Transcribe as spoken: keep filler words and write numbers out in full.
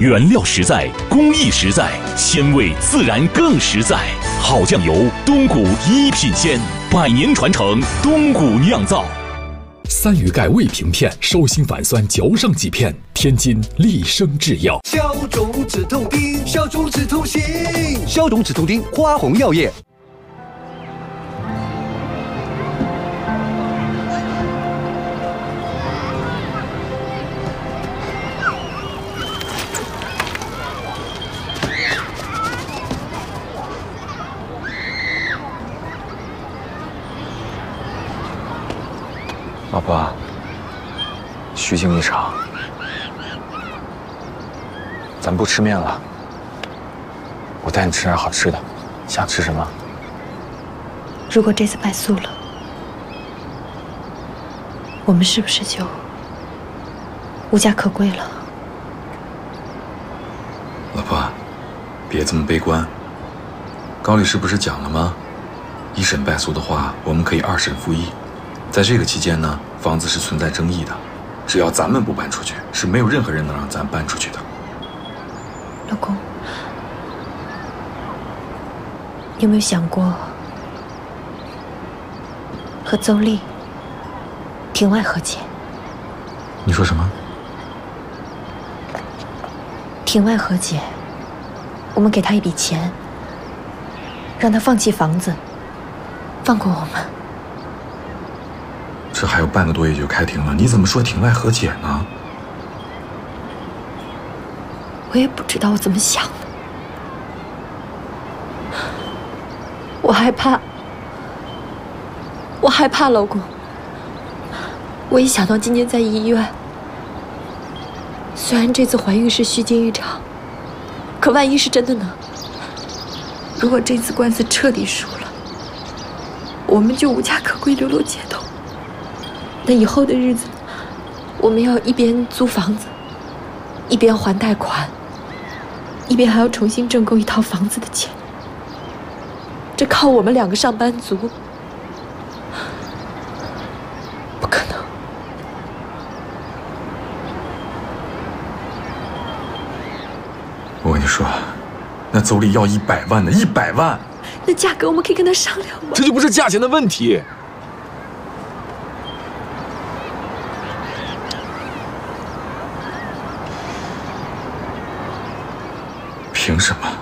原料实在，工艺实在，鲜味自然更实在。好酱油，东谷一品鲜，百年传承，东谷酿造。 三鱼钙胃平片，手心反酸嚼上几片，天津利生制药。 消肿止痛丁，消肿止痛行，消肿止痛丁，花红药业。 老婆，虚惊一场，咱不吃面了，我带你吃点好吃的，想吃什么？ 如果这次败诉了，我们是不是就无家可归了？ 老婆，别这么悲观。高律师不是讲了吗？一审败诉的话，我们可以二审复议。在这个期间呢，房子是存在争议的，只要咱们不搬出去，是没有任何人能让咱搬出去的。 老公，你有没有想过和邹丽庭外和解？ 你说什么？ 庭外和解，我们给他一笔钱，让他放弃房子，放过我们。 这还有半个多月就开庭了，你怎么说庭外和解呢？ 我也不知道我怎么想的，我害怕，我害怕，老公。我一想到今天在医院，虽然这次怀孕是虚惊一场，可万一是真的呢？如果这次官司彻底输了，我们就无家可归，流落街头。那以后的日子，我们要一边租房子，一边还贷款，一边还要重新挣够一套房子的钱。这靠我们两个上班族，不可能。 我跟你说，那邹丽要一百万呢，一百万。 那价格我们可以跟他商量吗？ 这就不是价钱的问题。 凭什么？